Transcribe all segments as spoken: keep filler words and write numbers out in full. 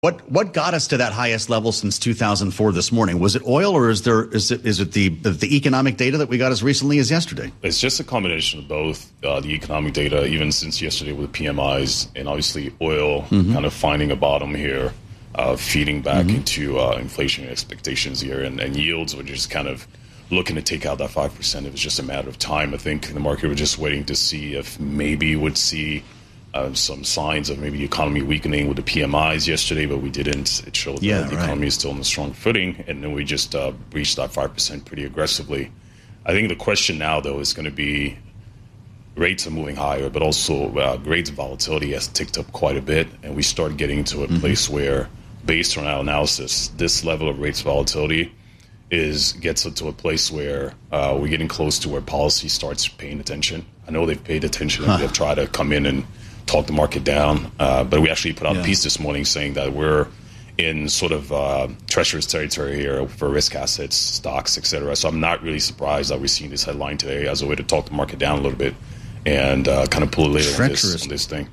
What what got us to that highest level since two thousand four this morning? Was it oil, or is there is it is it the the economic data that we got as recently as yesterday? It's just a combination of both. Uh, the economic data, even since yesterday with P M Is, and obviously oil mm-hmm. kind of finding a bottom here, uh, feeding back mm-hmm. into uh, inflation expectations here, and, and yields were just kind of looking to take out that five percent. It was just a matter of time. I think the market was just waiting to see if maybe would see Uh, some signs of maybe the economy weakening with the P M Is yesterday, but we didn't. It showed yeah, that the right. economy is still on a strong footing, and then we just uh, reached that five percent pretty aggressively. I think the question now, though, is going to be rates are moving higher, but also uh, rates volatility has ticked up quite a bit, and we start getting to a mm-hmm. place where, based on our analysis, this level of rates volatility is gets to a place where uh, we're getting close to where policy starts paying attention. I know they've paid attention, huh. and they've tried to come in and talk the market down, uh, but we actually put out yeah. a piece this morning saying that we're in sort of uh, treacherous territory here for risk assets, stocks, et cetera. So I'm not really surprised that we're seeing this headline today as a way to talk the market down a little bit and uh, kind of pull a little on this, on this thing.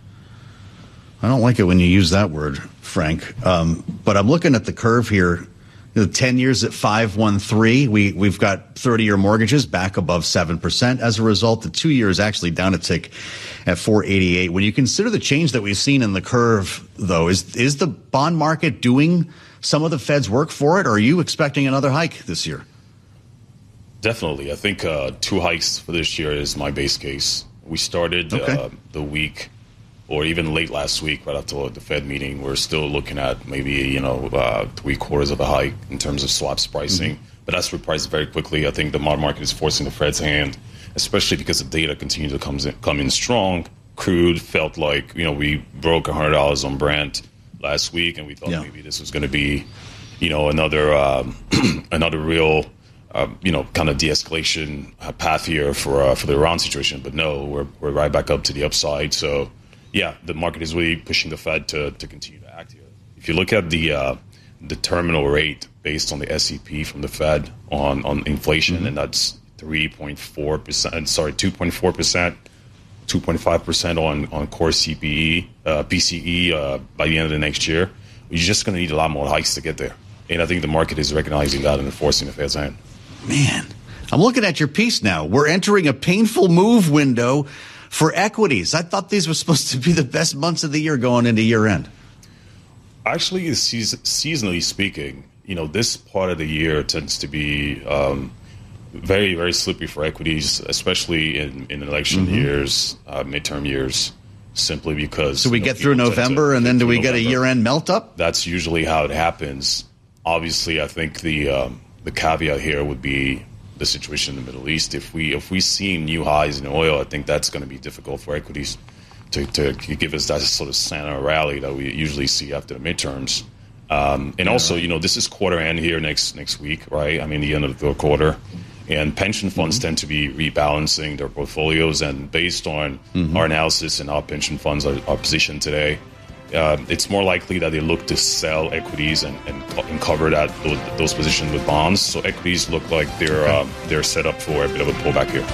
I don't like it when you use that word, Frank, um, but I'm looking at the curve here. The ten years at five one three. We, we've got thirty-year mortgages back above seven percent. As a result, the two years actually down a tick at four eighty-eight. When you consider the change that we've seen in the curve, though, is is the bond market doing some of the Fed's work for it, or are you expecting another hike this year? Definitely. I think uh, two hikes for this year is my base case. We started okay. uh, the week, or even late last week, right after the Fed meeting, we're still looking at maybe, you know, uh, three quarters of a hike in terms of swaps pricing. Mm-hmm. But that's repriced very quickly. I think the bond market is forcing the Fed's hand, especially because the data continues to come in, come in strong. Crude felt like, you know, we broke one hundred dollars on Brent last week, and we thought yeah. maybe this was going to be, you know, another um, another real, uh, you know, kind of de-escalation path here for uh, for the Iran situation. But no, we're we're right back up to the upside. So, yeah, the market is really pushing the Fed to, to continue to act here. If you look at the uh, the terminal rate based on the S E P from the Fed on, on inflation, mm-hmm. and that's three point four percent, sorry, two point four percent, two point five percent on, on core C P E, uh, P C E uh, by the end of the next year, you're just going to need a lot more hikes to get there. And I think the market is recognizing that and enforcing the Fed's hand. Man, I'm looking at your piece now. We're entering a painful move window for equities. I thought these were supposed to be the best months of the year going into year end. Actually, seasonally speaking, you know, this part of the year tends to be um, very, very slippery for equities, especially in, in election mm-hmm. years, uh, midterm years, simply because... So we you know, get through November, and then do we November. get a year-end melt-up? That's usually how it happens. Obviously, I think the um, the caveat here would be the situation in the Middle East. If we if we see new highs in oil, I think that's going to be difficult for equities to, to give us that sort of Santa rally that we usually see after the midterms. Um, and yeah, also, right. you know, this is quarter end here next next week, right? I mean, the end of the third quarter. And pension funds mm-hmm. tend to be rebalancing their portfolios. And based on mm-hmm. our analysis and how pension funds are, are positioned today, uh, it's more likely that they look to sell equities and, and, and cover that those, those positions with bonds. So equities look like they're okay. uh, they're set up for a bit of a pullback here.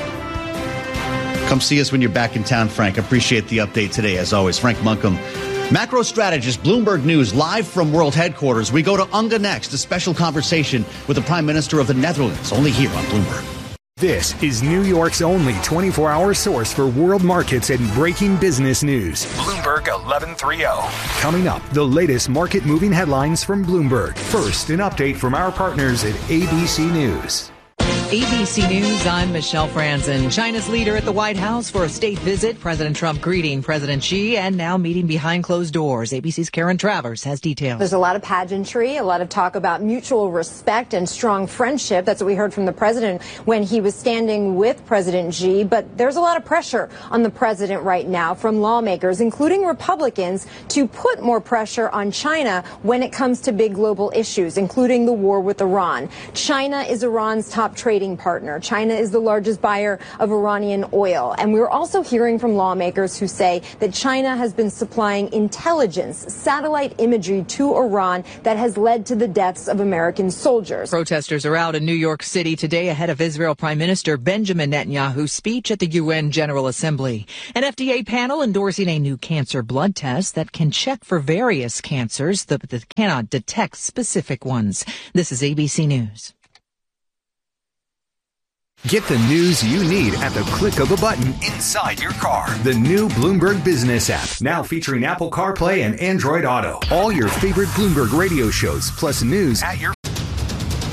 Come see us when you're back in town, Frank. Appreciate the update today, as always. Frank Munkham, macro strategist, Bloomberg News, live from World Headquarters. We go to UNGA next, a special conversation with the Prime Minister of the Netherlands, only here on Bloomberg. This is New York's only twenty-four hour source for world markets and breaking business news. Bloomberg eleven thirty. Coming up, the latest market-moving headlines from Bloomberg. First, an update from our partners at A B C News. A B C News, I'm Michelle Franzen. China's leader at the White House for a state visit. President Trump greeting President Xi and now meeting behind closed doors. A B C's Karen Travers has details. There's a lot of pageantry, a lot of talk about mutual respect and strong friendship. That's what we heard from the president when he was standing with President Xi. But there's a lot of pressure on the president right now from lawmakers, including Republicans, to put more pressure on China when it comes to big global issues, including the war with Iran. China is Iran's top trading trading partner. China is the largest buyer of Iranian oil. And we're also hearing from lawmakers who say that China has been supplying intelligence, satellite imagery to Iran that has led to the deaths of American soldiers. Protesters are out in New York City today ahead of Israel Prime Minister Benjamin Netanyahu's speech at the U N General Assembly. An F D A panel endorsing a new cancer blood test that can check for various cancers that cannot detect specific ones. This is A B C News. Get the news you need at the click of a button inside your car. The new Bloomberg Business app, now featuring Apple CarPlay and Android Auto. All your favorite Bloomberg radio shows, plus news at your